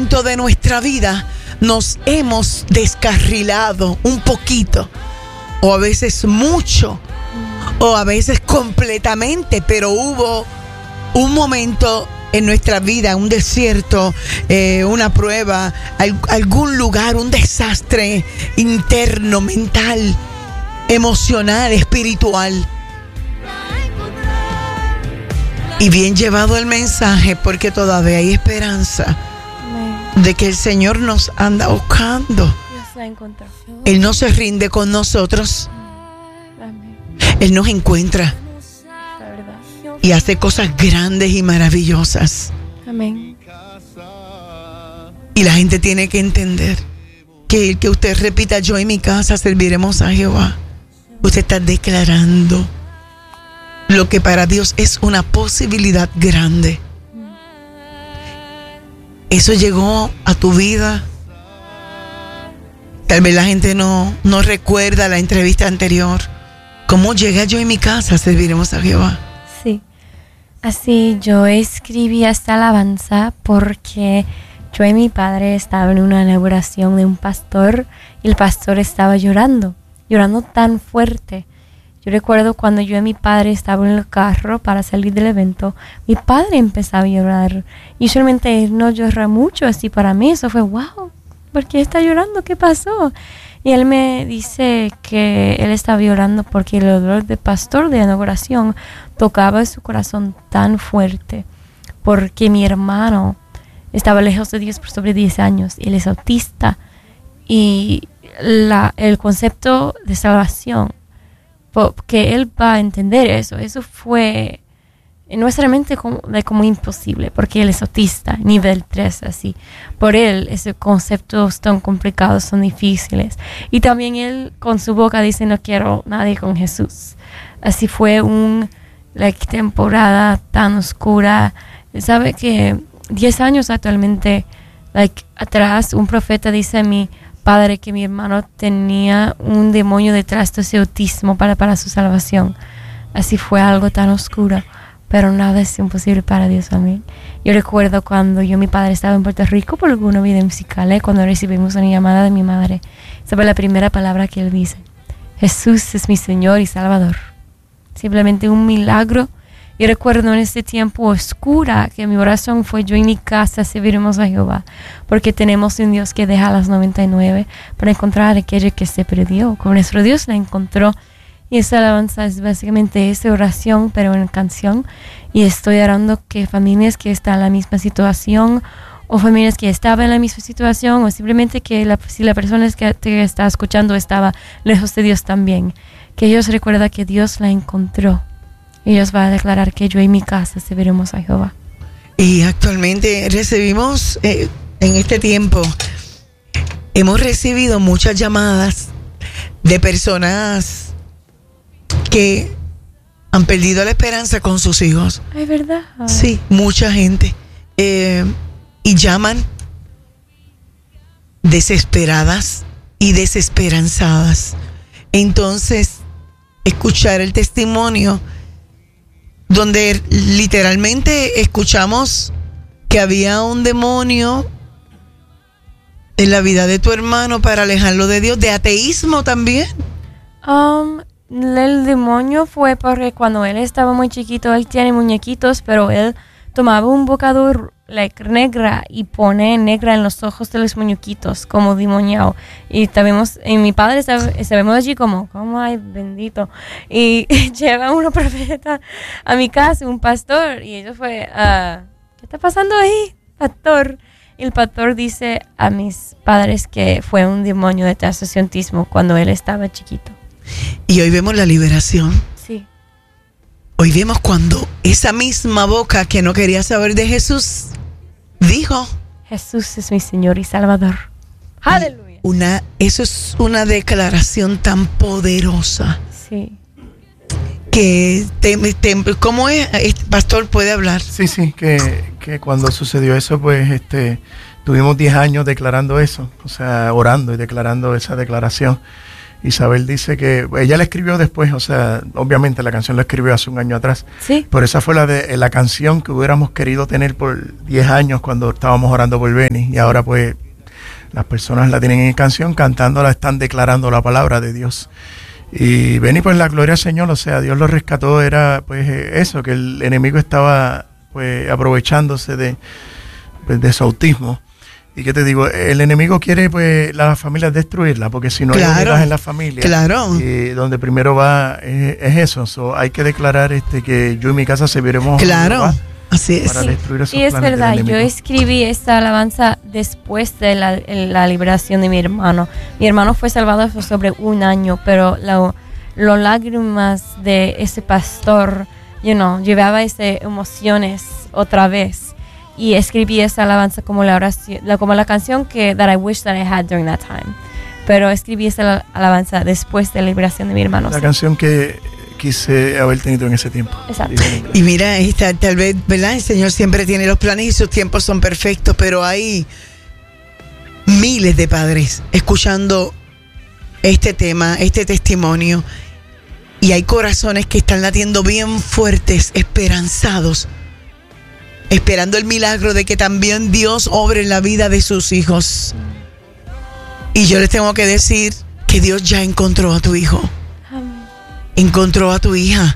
momento de nuestra vida nos hemos descarrilado un poquito, o a veces mucho, o a veces completamente, pero hubo un momento en nuestra vida, un desierto, una prueba, algún lugar, un desastre interno, mental, emocional, espiritual. Y bien llevado el mensaje, porque todavía hay esperanza de que el Señor nos anda buscando. Él no se rinde con nosotros. Él nos encuentra y hace cosas grandes y maravillosas. Amén. Y la gente tiene que entender que el que usted repita: yo en mi casa serviremos a Jehová, usted está declarando lo que para Dios es una posibilidad grande. Eso llegó a tu vida. Tal vez la gente no recuerda la entrevista anterior. ¿Cómo llega yo en mi casa? Serviremos a Jehová. Sí. Así yo escribí esta alabanza porque yo y mi padre estaban en una inauguración de un pastor y el pastor estaba llorando tan fuerte. Yo recuerdo cuando yo y mi padre estaban en el carro para salir del evento, mi padre empezaba a llorar. Y usualmente él no llora mucho, así para mí eso fue wow, ¿por qué está llorando? ¿Qué pasó? Y él me dice que él estaba llorando porque el olor del pastor de inauguración tocaba su corazón tan fuerte, porque mi hermano estaba lejos de Dios por sobre 10 años, él es autista, y el concepto de salvación, que él va a entender eso fue en nuestra mente como imposible, porque él es autista, nivel 3, así. Por él, esos conceptos tan complicados son difíciles. Y también él con su boca dice: no quiero nadie con Jesús. Así fue una temporada tan oscura. Sabe que 10 años actualmente atrás, un profeta dice a mi padre que mi hermano tenía un demonio detrás de ese autismo para su salvación. Así fue algo tan oscuro, pero nada es imposible para Dios. Amén. Yo recuerdo cuando yo y mi padre estaba en Puerto Rico por alguna vida musical, cuando recibimos una llamada de mi madre. Esa fue la primera palabra que él dice: Jesús es mi Señor y Salvador. Simplemente un milagro. Y recuerdo en este tiempo oscura que mi oración fue: yo en mi casa serviremos a Jehová, porque tenemos un Dios que deja las 99 para encontrar a aquello que se perdió. Como nuestro Dios la encontró. Y esa alabanza es básicamente esa oración, pero en canción. Y estoy orando que familias que están en la misma situación, o familias que estaban en la misma situación, o simplemente que si la persona que te está escuchando estaba lejos de Dios también, que ellos recuerden que Dios la encontró. Ellos van a declarar que yo y mi casa serviremos a Jehová. Y actualmente recibimos, en este tiempo, hemos recibido muchas llamadas de personas que han perdido la esperanza con sus hijos. ¿Es verdad? Sí, mucha gente. Y llaman desesperadas y desesperanzadas. Entonces, escuchar el testimonio donde literalmente escuchamos que había un demonio en la vida de tu hermano para alejarlo de Dios, de ateísmo también. El demonio fue porque cuando él estaba muy chiquito, él tiene muñequitos, pero él tomaba un bocado negra y pone negra en los ojos de los muñequitos, como demoniado. Y mi padre sabemos allí como ay, bendito. Y lleva una profeta a mi casa, un pastor, y ellos fue, ¿qué está pasando ahí, pastor? Y el pastor dice a mis padres que fue un demonio de autismo cuando él estaba chiquito. Y hoy vemos la liberación. Sí. Hoy vemos cuando esa misma boca que no quería saber de Jesús dijo: Jesús es mi Señor y Salvador. Aleluya. Eso es una declaración tan poderosa. Sí. Que ¿cómo es? Pastor, ¿puede hablar? Sí, que cuando sucedió eso, pues tuvimos 10 años declarando eso, o sea, orando y declarando esa declaración. Isabel dice que ella la escribió después, o sea, obviamente la canción la escribió hace un año atrás. Sí. Pero esa fue la canción que hubiéramos querido tener por 10 años cuando estábamos orando por Benny. Y ahora pues las personas la tienen en canción, cantándola, están declarando la palabra de Dios. Y Benny, pues la gloria al Señor, o sea, Dios lo rescató, era pues eso, que el enemigo estaba pues aprovechándose de su autismo. Y que te digo, el enemigo quiere pues la familia destruirla, porque si no hay unidad en la familia, donde primero va es eso. So, hay que declarar que yo y mi casa serviremos así es. Para destruir esos y es planes verdad, del yo enemigo. escribí esta alabanza después de la liberación de mi hermano. Mi hermano fue salvado hace sobre un año, pero las lágrimas de ese pastor, llevaba esas emociones otra vez. Y escribí esa alabanza como la oración, como la canción that I wish that I had during that time. Pero escribí esa alabanza después de la liberación de mi hermano. La canción que quise haber tenido en ese tiempo. Exacto. Y mira, tal vez, ¿verdad? El Señor siempre tiene los planes y sus tiempos son perfectos, pero hay miles de padres escuchando este tema, este testimonio, y hay corazones que están latiendo bien fuertes, esperanzados, esperando el milagro de que también Dios obre en la vida de sus hijos. Y yo les tengo que decir que Dios ya encontró a tu hijo. Amén. Encontró a tu hija.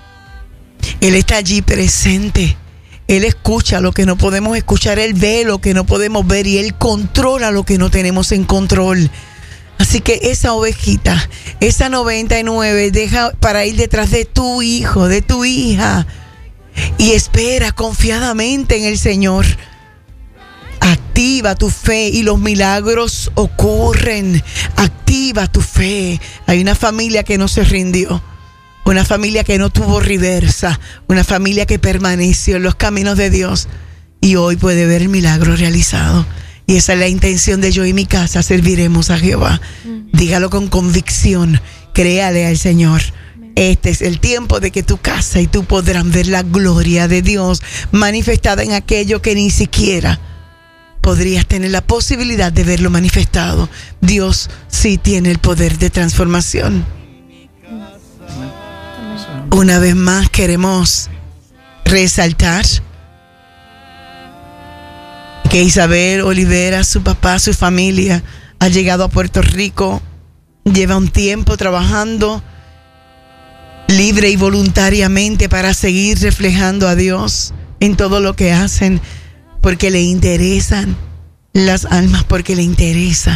Él está allí presente. Él escucha lo que no podemos escuchar. Él ve lo que no podemos ver. Y Él controla lo que no tenemos en control. Así que esa ovejita, esa 99, deja para ir detrás de tu hijo, de tu hija. Y espera confiadamente en el Señor. Activa tu fe y los milagros ocurren. Activa tu fe. Hay una familia que no se rindió. Una familia que no tuvo reversa. Una familia que permaneció en los caminos de Dios. Y hoy puede ver el milagro realizado. Y esa es la intención de yo y mi casa. Serviremos a Jehová. Dígalo con convicción. Créale al Señor. Este es el tiempo de que tu casa y tú podrán ver la gloria de Dios manifestada en aquello que ni siquiera podrías tener la posibilidad de verlo manifestado. Dios sí tiene el poder de transformación. Una vez más queremos resaltar que Isabel Olivera, su papá, su familia, ha llegado a Puerto Rico, lleva un tiempo trabajando libre y voluntariamente para seguir reflejando a Dios en todo lo que hacen, porque le interesan las almas, porque le interesa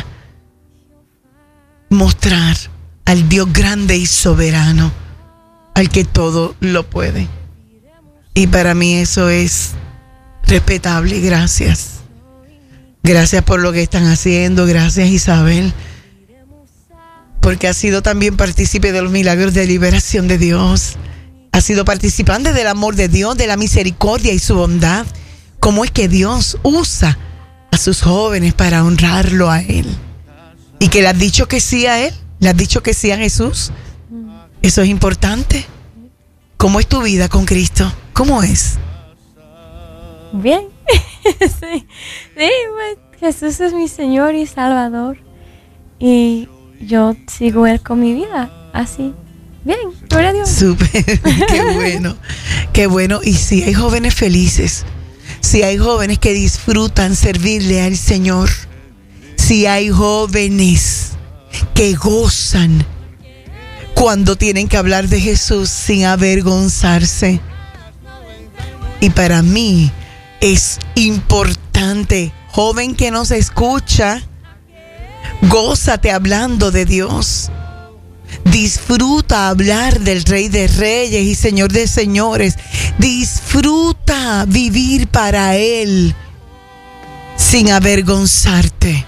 mostrar al Dios grande y soberano, al que todo lo puede. Y para mí eso es respetable. Gracias. Gracias por lo que están haciendo. Gracias, Isabel, porque ha sido también partícipe de los milagros de liberación de Dios. Ha sido participante del amor de Dios, de la misericordia y su bondad. Cómo es que Dios usa a sus jóvenes para honrarlo a Él. Y que le has dicho que sí a Él, le has dicho que sí a Jesús. Eso es importante. ¿Cómo es tu vida con Cristo? ¿Cómo es? Bien. Sí, pues, Jesús es mi Señor y Salvador. Y yo sigo Él con mi vida, así. Bien, gloria a Dios. Súper, qué bueno, qué bueno. Y si hay jóvenes felices, si hay jóvenes que disfrutan servirle al Señor, si hay jóvenes que gozan cuando tienen que hablar de Jesús sin avergonzarse. Y para mí es importante, joven que nos escucha, gózate hablando de Dios. Disfruta hablar del Rey de Reyes y Señor de Señores. Disfruta vivir para Él sin avergonzarte.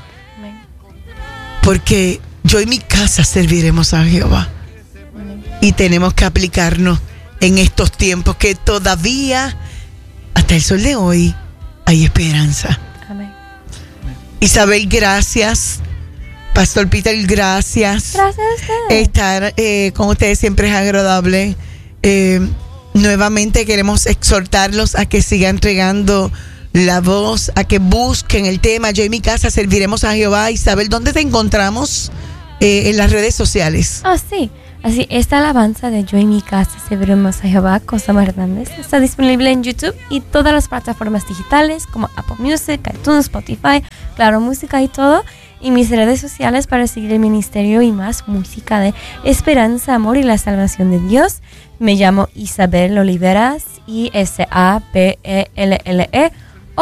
Porque yo y mi casa serviremos a Jehová. Y tenemos que aplicarnos en estos tiempos que todavía, hasta el sol de hoy, hay esperanza. Amén. Isabel, gracias. Pastor Peter, gracias. Gracias a ustedes. Estar con ustedes siempre es agradable. Nuevamente queremos exhortarlos a que sigan entregando la voz, a que busquen el tema. Yo y mi casa serviremos a Jehová. Isabel, ¿dónde te encontramos en las redes sociales. Oh, sí. Así, esta alabanza de Yo y mi casa serviremos a Jehová con Samuel Hernández está disponible en YouTube y todas las plataformas digitales como Apple Music, iTunes, Spotify, Claro Música y todo. Y mis redes sociales para seguir el ministerio y más música de esperanza, amor y la salvación de Dios. Me llamo Isabel Oliveras, ISABELLE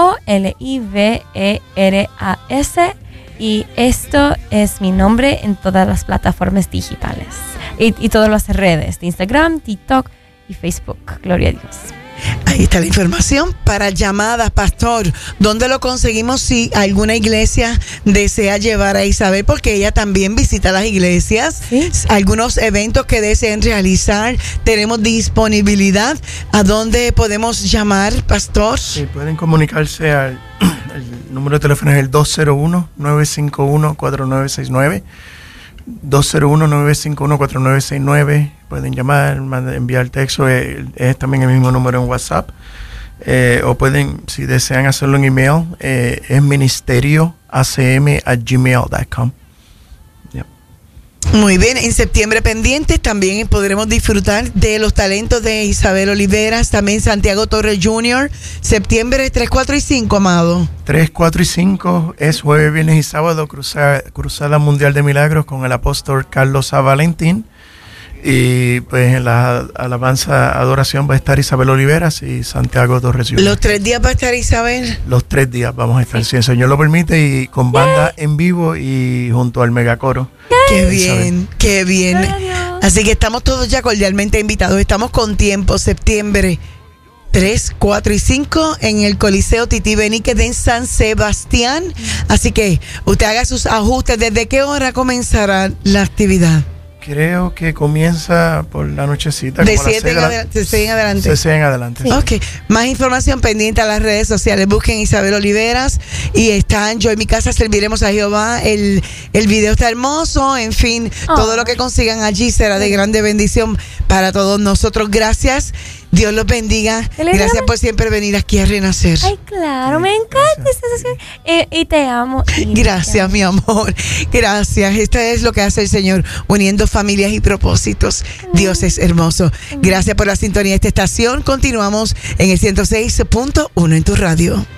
OLIVERAS. Y esto es mi nombre en todas las plataformas digitales y todas las redes de Instagram, TikTok y Facebook. Gloria a Dios. Ahí está la información para llamadas, pastor. ¿Dónde lo conseguimos si alguna iglesia desea llevar a Isabel? Porque ella también visita las iglesias. ¿Sí? Algunos eventos que deseen realizar. Tenemos disponibilidad. ¿A dónde podemos llamar, pastor? Sí, pueden comunicarse al el número de teléfono es el 201-951-4969. 201-951-4969. Pueden llamar, enviar texto, es también el mismo número en WhatsApp. O pueden, si desean hacerlo en email, es ministerioacm@gmail.com. Muy bien, en septiembre pendientes también podremos disfrutar de los talentos de Isabel Oliveras, también Santiago Torres Jr., septiembre 3, 4 y 5, amado. 3, 4 y 5 es jueves, viernes y sábado, Cruzada Mundial de Milagros con el apóstol Carlos A. Valentín. Y pues en la alabanza adoración va a estar Isabel Oliveras y Santiago Torres Jr. ¿Los 3 días va a estar Isabel? Los 3 días vamos a estar, si el Señor lo permite, y con banda en vivo y junto al megacoro. ¡Qué bien, qué bien! Así que estamos todos ya cordialmente invitados. Estamos con tiempo, septiembre 3, 4 y 5 en el Coliseo Tití Beníquez en San Sebastián. Así que usted haga sus ajustes. ¿Desde qué hora comenzará la actividad? Creo que comienza por la nochecita. De 7 en adelante. En adelante. Sí. Ok, más información pendiente a las redes sociales. Busquen Isabel Oliveras y están Yo y mi casa serviremos a Jehová. El video está hermoso. En fin, todo lo que consigan allí será de grande bendición para todos nosotros. Gracias. Dios los bendiga. Gracias por siempre venir aquí a Renacer. Ay, claro, me encanta. Y te amo. Gracias, mi amor. Gracias. Esto es lo que hace el Señor, uniendo familias y propósitos. Dios es hermoso. Gracias por la sintonía de esta estación. Continuamos en el 106.1 en tu radio.